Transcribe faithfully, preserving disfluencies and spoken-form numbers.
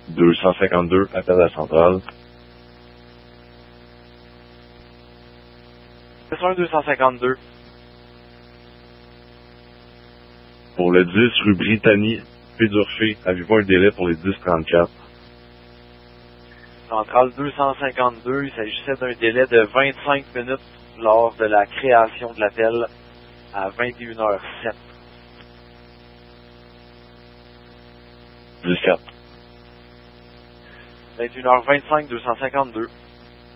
deux cent cinquante-deux, appel à la centrale. un deux cent cinquante-deux. Pour le dix rue Brittany, Pédurché, avez-vous un délai pour les dix trente-quatre? Centrale deux cent cinquante-deux, il s'agissait d'un délai de vingt-cinq minutes lors de la création de l'appel à vingt et une heures sept. dix-quatre. vingt et une heures vingt-cinq, deux cent cinquante-deux.